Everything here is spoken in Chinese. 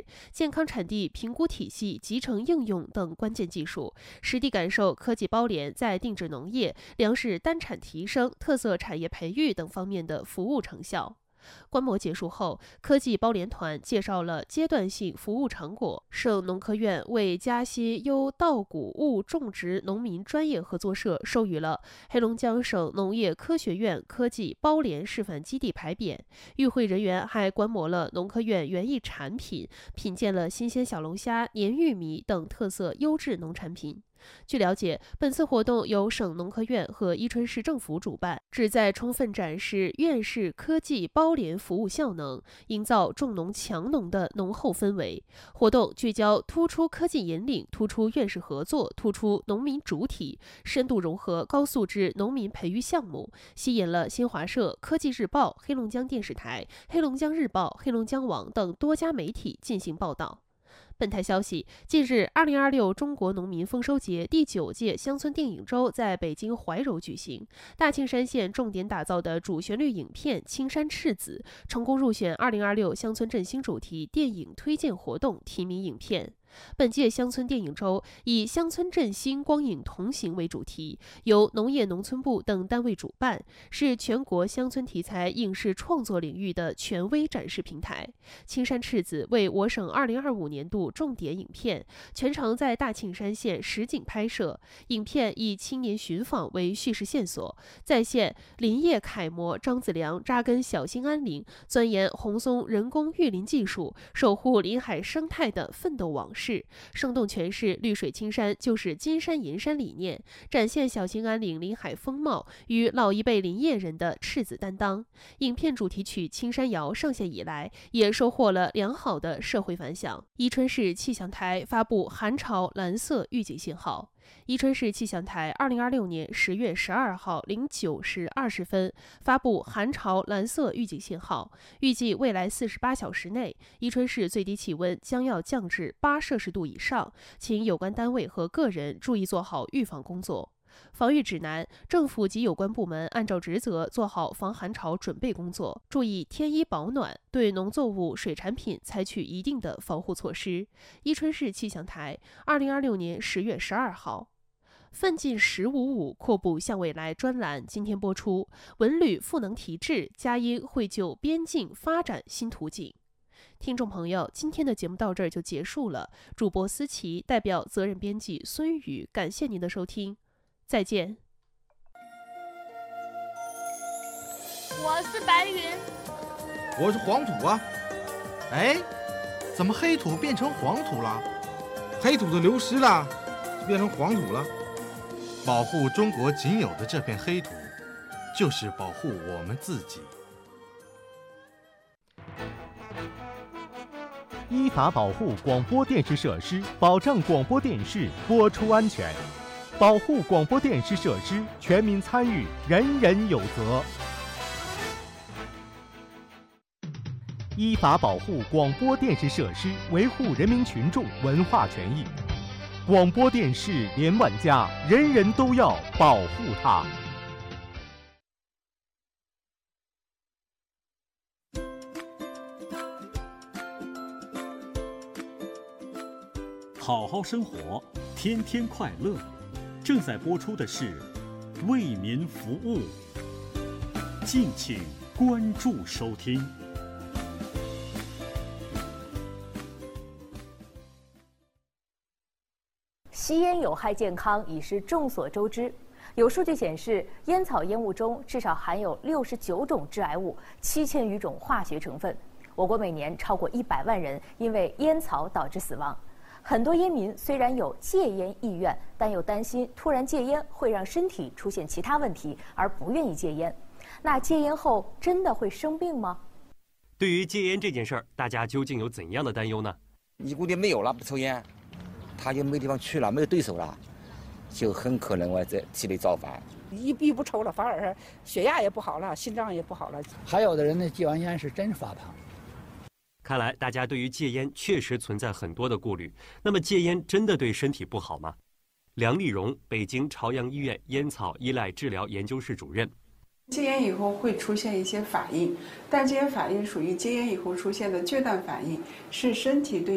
健康产地评估体系集成应用等关键技术，实地感受科技包联在定制农业、粮食单产提升、特色产业培育等方面的服务成效。观摩结束后，科技包联团介绍了阶段性服务成果。省农科院为嘉西优稻谷物种植农民专业合作社授予了黑龙江省农业科学院科技包联示范基地牌匾。与会人员还观摩了农科院园艺产品，品鉴了新鲜小龙虾、黏玉米等特色优质农产品。据了解，本次活动由省农科院和伊春市政府主办，旨在充分展示院市科技包联服务效能，营造重农强农的浓厚氛围。活动聚焦突出科技引领、突出院士合作、突出农民主体，深度融合高素质农民培育项目，吸引了新华社、科技日报、黑龙江电视台、黑龙江日报、黑龙江网等多家媒体进行报道。本台消息，近日，2026中国农民丰收节第9届乡村电影周在北京怀柔举行。大庆山县重点打造的主旋律影片《青山赤子》成功入选2026乡村振兴主题电影推荐活动提名影片。本届乡村电影周以乡村振兴光影同行为主题，由农业农村部等单位主办，是全国乡村题材影视创作领域的权威展示平台。青山赤子为我省2025年度重点影片，全程在大庆山县实景拍摄。影片以青年寻访为叙事线索，再现林业楷模张子良扎根小兴安岭，钻研红松人工育林技术，守护林海生态的奋斗往事，生动诠释绿水青山就是金山银山理念，展现小兴安岭林海风貌与老一辈林业人的赤子担当。影片主题曲《青山谣》上线以来，也收获了良好的社会反响。伊春市气象台发布寒潮蓝色预警信号。伊春市气象台2026年10月12号09时20分发布寒潮蓝色预警信号，预计未来48小时内，伊春市最低气温将要降至8摄氏度以上，请有关单位和个人注意做好预防工作。防御指南：政府及有关部门按照职责做好防寒潮准备工作，注意添衣保暖，对农作物、水产品采取一定的防护措施。伊春市气象台2026年10月12号。奋进1055阔步向未来专栏今天播出，文旅赋能提质，佳音绘就边境发展新图景。听众朋友，今天的节目到这儿就结束了。主播思琪代表责任编辑孙宇，感谢您的收听，再见。 我是白云， 我是黄土啊。哎，怎么黑土变成黄土了？黑土都流失了，变成黄土了。保护中国仅有的这片黑土，就是保护我们自己。 依法保护广播电视设施，保障广播电视播出安全。保护广播电视设施，全民参与，人人有责。依法保护广播电视设施，维护人民群众文化权益。广播电视连万家，人人都要保护它。 好好生活，天天快乐。正在播出的是《为民服务》，敬请关注收听。 吸烟有害健康已是众所周知。有数据显示，烟草烟雾中至少含有69种致癌物，7000余种化学成分。我国每年超过100万人因为烟草导致死亡。很多烟民虽然有戒烟意愿，但又担心突然戒烟会让身体出现其他问题，而不愿意戒烟。那戒烟后真的会生病吗？ 对于戒烟这件事儿，大家究竟有怎样的担忧呢？ 尼古丁没有了，不抽烟，他就没地方去了，没有对手了，就很可能在体内造反。 一不抽了，反而血压也不好了，心脏也不好了。 还有的人呢，戒完烟是真发胖。 看来大家对于戒烟确实存在很多的顾虑。那么戒烟真的对身体不好吗？梁丽蓉，北京朝阳医院烟草依赖治疗研究室主任。 戒烟以后会出现一些反应，但这些反应属于戒烟以后出现的戒断反应，是身体对